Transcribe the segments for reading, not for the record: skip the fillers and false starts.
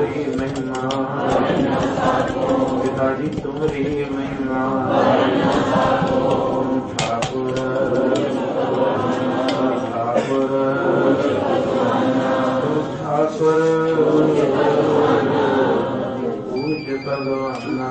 तुमरी महिमा, पिता जी तुमरी महिमा। ठाकुर ठाकुर ठाकुर पूज भगवाना।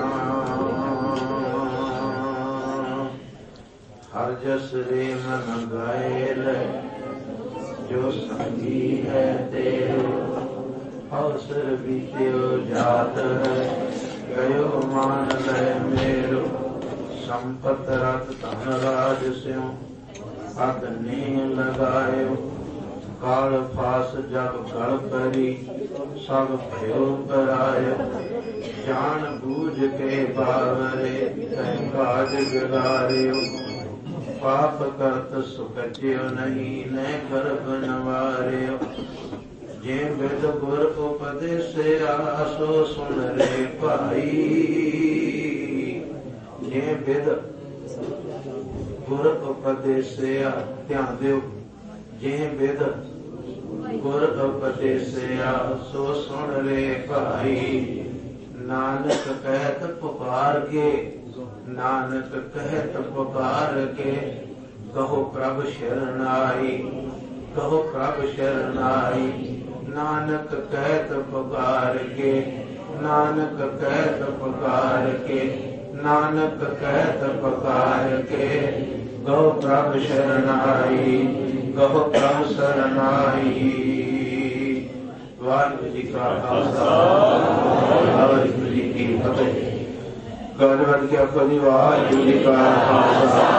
हर जस रे मन गायल, जो संगी है तेरो। अवसर बीत्यो जात है, गयो मान लय मेरो। संपत रत धन राज स्यों, पद ने लगायो। काल फास जब गल करी, सब भयो करायो। जान बूझ के बावरे, तै काज बिगाड़ियो। पाप करत सुखज्यो नहीं, न गर्भ नवार्यो। जे विद गुर उपदेसिया, सो सुन रे भाई। जे विद गुर उपदेसिया, ध्यान दियो। जे विद गुर उपदेसिया, सो सुन रे भाई। नानक कहत पुकार के, नानक कहत पुकार के। कहो प्रभ शरणाई, कहो प्रभ शरणाई। नानक कहत पुकार के, नानक कहत पुकार के। नानक कहत पुकार के, कहो प्रभ शरणाई, कहो प्रभ शरणाई। वाहिगुरू जी का खालसा, वाहिगुरू जी की फतेह। गौरव वाहिगुरू जी का खालसा।